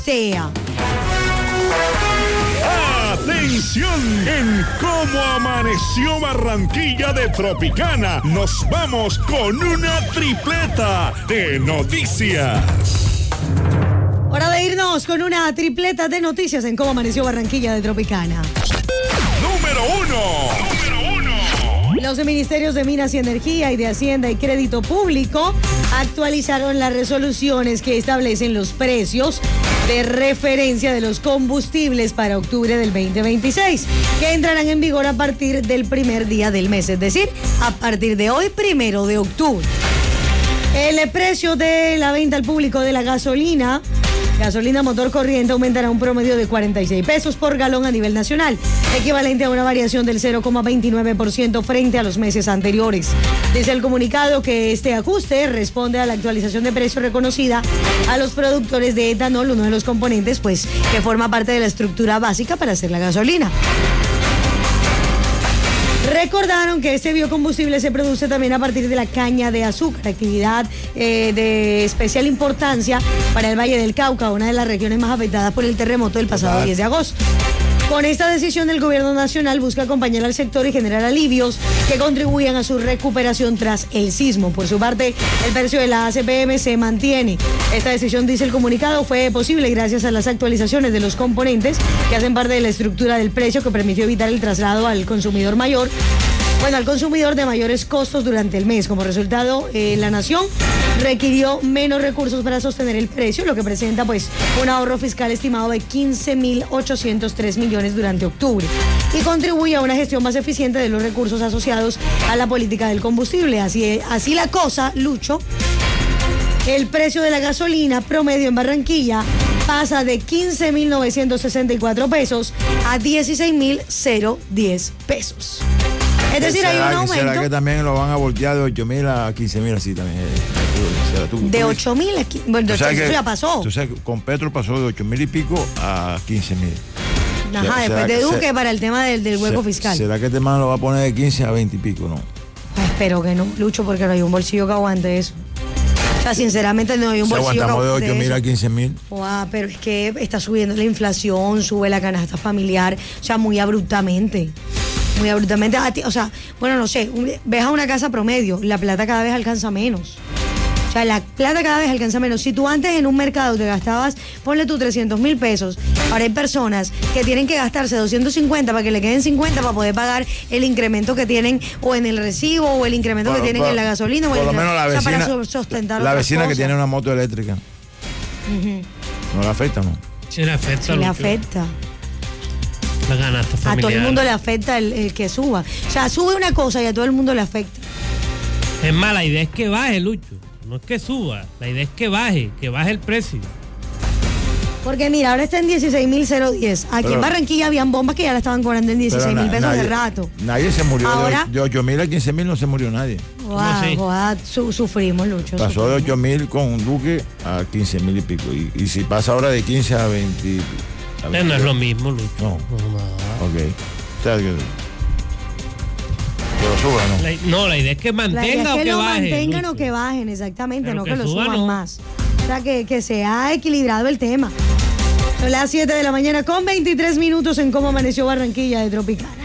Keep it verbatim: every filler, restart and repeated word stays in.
sea. ¡Atención! En Cómo Amaneció Barranquilla de Tropicana, nos vamos con una tripleta de noticias. Hora de irnos con una tripleta de noticias en Cómo Amaneció Barranquilla de Tropicana. Número uno. Los ministerios de Minas y Energía y de Hacienda y Crédito Público actualizaron las resoluciones que establecen los precios de referencia de los combustibles para octubre del veinte veintiséis, que entrarán en vigor a partir del primer día del mes, es decir, a partir de hoy, primero de octubre. El precio de la venta al público de la gasolina, gasolina motor corriente, aumentará un promedio de cuarenta y seis pesos por galón a nivel nacional, equivalente a una variación del cero coma veintinueve por ciento frente a los meses anteriores. Dice el comunicado que este ajuste responde a la actualización de precio reconocida a los productores de etanol, uno de los componentes pues que forma parte de la estructura básica para hacer la gasolina. Recordaron que este biocombustible se produce también a partir de la caña de azúcar, actividad eh, de especial importancia para el Valle del Cauca, una de las regiones más afectadas por el terremoto del pasado diez de agosto. Con esta decisión, el gobierno nacional busca acompañar al sector y generar alivios que contribuyan a su recuperación tras el sismo. Por su parte, el precio de la A C P M se mantiene. Esta decisión, dice el comunicado, fue posible gracias a las actualizaciones de los componentes que hacen parte de la estructura del precio, que permitió evitar el traslado al consumidor mayor, bueno, al consumidor de mayores costos durante el mes. Como resultado, eh, la nación requirió menos recursos para sostener el precio, lo que presenta pues un ahorro fiscal estimado de quince mil ochocientos tres millones durante octubre y contribuye a una gestión más eficiente de los recursos asociados a la política del combustible. Así, así la cosa, Lucho, el precio de la gasolina promedio en Barranquilla pasa de quince mil novecientos sesenta y cuatro pesos a dieciséis mil diez pesos. Es decir, hay un aumento. ¿Será que también lo van a voltear de ocho mil a quince mil así también? Tú, tú, de ocho mil a quince mil. Bueno, eso que, ya pasó. Tú sabes que con Petro pasó de ocho mil y pico a quince mil. Ajá, después de Duque se, para el tema del, del hueco se, fiscal. ¿Será que este man lo va a poner de quince a veinte y pico, no? Espero que no, Lucho, porque no hay un bolsillo que aguante eso. O sea, sinceramente no hay un si bolsillo que aguante de ocho mil a quince mil. Wow, pero es que está subiendo la inflación, sube la canasta familiar, o sea, muy abruptamente. Muy abruptamente, o sea, bueno, no sé, ves a una casa promedio, la plata cada vez alcanza menos. O sea, la plata cada vez alcanza menos. Si tú antes en un mercado te gastabas, ponle tú trescientos mil pesos, ahora hay personas que tienen que gastarse doscientos cincuenta para que le queden cincuenta para poder pagar el incremento que tienen o en el recibo o el incremento bueno, que tienen por, en la gasolina. Por o el lo menos la vecina, o sea, para sustentar la vecina cosas. Que tiene una moto eléctrica. Uh-huh. ¿No le afecta, no? Sí le afecta. Sí le afecta. La canasta familiar. A todo el mundo le afecta el, el que suba. O sea, sube una cosa y a todo el mundo le afecta. Es más, la idea es que baje, Lucho. No es que suba. La idea es que baje, que baje el precio. Porque mira, ahora está en dieciséis mil diez. Aquí pero, en Barranquilla habían bombas que ya la estaban cobrando en dieciséis mil pesos de rato. Nadie se murió. Ahora, de ocho mil a quince mil no se murió nadie. Wow, wow, su, sufrimos, Lucho. Pasó sufrimos. de ocho mil con Duque a quince mil y pico. Y, y si pasa ahora de quince a veinte. A veinte no es lo mismo, Lucho. No. no, no. Ok. O sea, que, que lo suban, ¿no? La, no, la idea es que mantenga o que, que lo bajen. mantengan Lucho. o que bajen, exactamente, pero no que, que lo suba, suban no. más. O sea, que, que se ha equilibrado el tema. Son las siete de la mañana con veintitrés minutos en Cómo Amaneció Barranquilla de Tropicana.